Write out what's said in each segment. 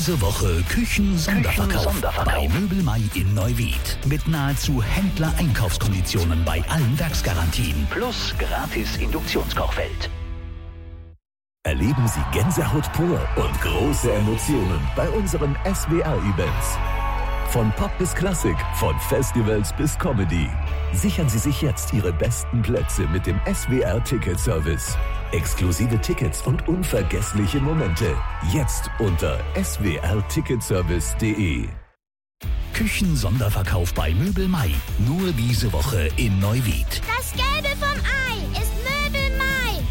Diese Woche Küchen-Sonderverkauf bei Möbel Mai in Neuwied. Mit nahezu Händler-Einkaufskonditionen bei allen Werksgarantien. Plus gratis Induktionskochfeld. Erleben Sie Gänsehaut pur und große Emotionen bei unseren SWR-Events. Von Pop bis Klassik, von Festivals bis Comedy. Sichern Sie sich jetzt Ihre besten Plätze mit dem SWR-Ticket-Service. Exklusive Tickets und unvergessliche Momente. Jetzt unter swrticketservice.de. Küchen-Sonderverkauf bei Möbel Mai. Nur diese Woche in Neuwied. Das Gelbe vom Ei ist Möbel Mai.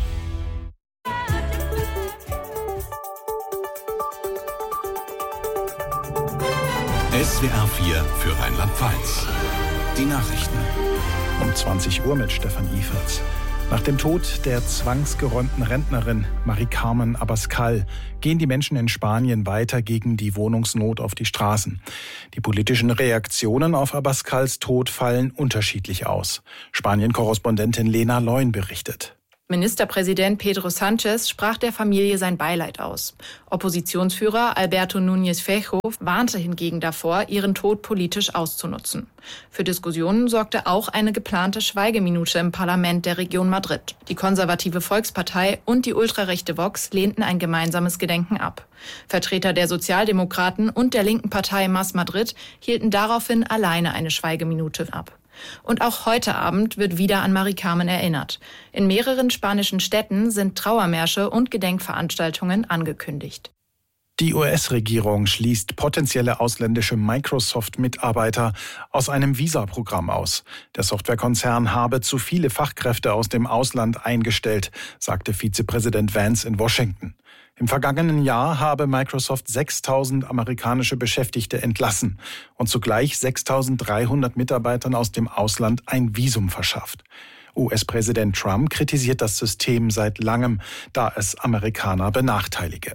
SWR 4 für Rheinland-Pfalz. Die Nachrichten. Um 20 Uhr mit Stefan Iferts. Nach dem Tod der zwangsgeräumten Rentnerin Mari-Carmen Abascal gehen die Menschen in Spanien weiter gegen die Wohnungsnot auf die Straßen. Die politischen Reaktionen auf Abascals Tod fallen unterschiedlich aus. Spanien-Korrespondentin Lena Leun berichtet. Ministerpräsident Pedro Sánchez sprach der Familie sein Beileid aus. Oppositionsführer Alberto Núñez Feijóo warnte hingegen davor, ihren Tod politisch auszunutzen. Für Diskussionen sorgte auch eine geplante Schweigeminute im Parlament der Region Madrid. Die konservative Volkspartei und die ultrarechte Vox lehnten ein gemeinsames Gedenken ab. Vertreter der Sozialdemokraten und der linken Partei Más Madrid hielten daraufhin alleine eine Schweigeminute ab. Und auch heute Abend wird wieder an Mari-Carmen erinnert. In mehreren spanischen Städten sind Trauermärsche und Gedenkveranstaltungen angekündigt. Die US-Regierung schließt potenzielle ausländische Microsoft-Mitarbeiter aus einem Visa-Programm aus. Der Softwarekonzern habe zu viele Fachkräfte aus dem Ausland eingestellt, sagte Vizepräsident Vance in Washington. Im vergangenen Jahr habe Microsoft 6.000 amerikanische Beschäftigte entlassen und zugleich 6.300 Mitarbeitern aus dem Ausland ein Visum verschafft. US-Präsident Trump kritisiert das System seit langem, da es Amerikaner benachteilige.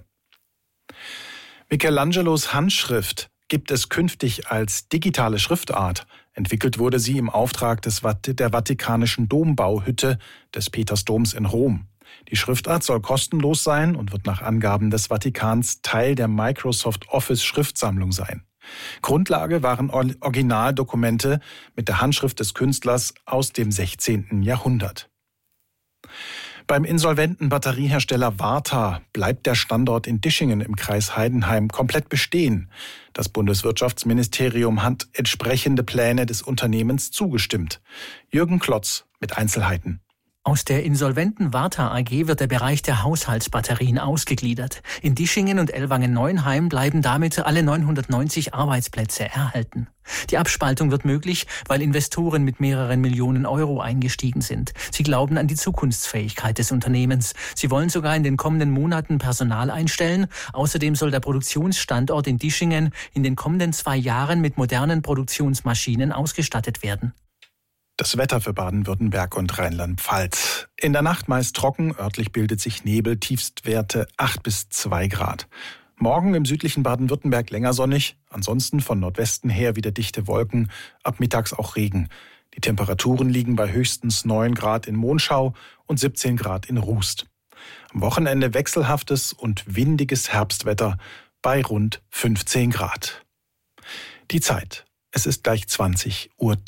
Michelangelos Handschrift gibt es künftig als digitale Schriftart. Entwickelt wurde sie im Auftrag der Vatikanischen Dombauhütte des Petersdoms in Rom. Die Schriftart soll kostenlos sein und wird nach Angaben des Vatikans Teil der Microsoft Office Schriftsammlung sein. Grundlage waren Originaldokumente mit der Handschrift des Künstlers aus dem 16. Jahrhundert. Beim insolventen Batteriehersteller Varta bleibt der Standort in Dischingen im Kreis Heidenheim komplett bestehen. Das Bundeswirtschaftsministerium hat entsprechende Pläne des Unternehmens zugestimmt. Jürgen Klotz mit Einzelheiten. Aus der insolventen Varta AG wird der Bereich der Haushaltsbatterien ausgegliedert. In Dischingen und Ellwangen-Neuenheim bleiben damit alle 990 Arbeitsplätze erhalten. Die Abspaltung wird möglich, weil Investoren mit mehreren Millionen Euro eingestiegen sind. Sie glauben an die Zukunftsfähigkeit des Unternehmens. Sie wollen sogar in den kommenden Monaten Personal einstellen. Außerdem soll der Produktionsstandort in Dischingen in den kommenden 2 Jahren mit modernen Produktionsmaschinen ausgestattet werden. Das Wetter für Baden-Württemberg und Rheinland-Pfalz. In der Nacht meist trocken, örtlich bildet sich Nebel, Tiefstwerte 8 bis 2 Grad. Morgen im südlichen Baden-Württemberg länger sonnig, ansonsten von Nordwesten her wieder dichte Wolken, ab mittags auch Regen. Die Temperaturen liegen bei höchstens 9 Grad in Monschau und 17 Grad in Rust. Am Wochenende wechselhaftes und windiges Herbstwetter bei rund 15 Grad. Die Zeit, es ist gleich 20:03 Uhr.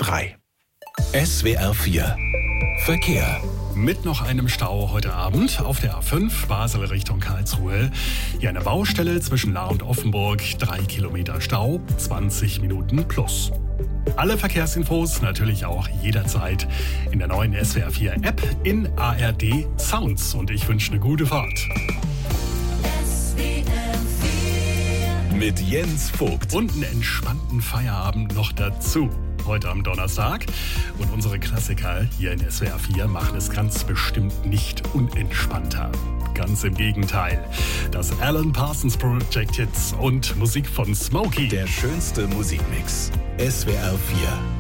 SWR 4 Verkehr. Mit noch einem Stau heute Abend auf der A5 Basel Richtung Karlsruhe. Hier eine Baustelle zwischen Lahr und Offenburg. 3 Kilometer Stau, 20 Minuten plus. Alle Verkehrsinfos natürlich auch jederzeit in der neuen SWR 4 App in ARD Sounds. Und ich wünsche eine gute Fahrt. Mit Jens Vogt. Und einen entspannten Feierabend noch dazu. Heute am Donnerstag. Und unsere Klassiker hier in SWR 4 machen es ganz bestimmt nicht unentspannter. Ganz im Gegenteil. Das Alan Parsons Project Hits und Musik von Smokey. Der schönste Musikmix. SWR 4.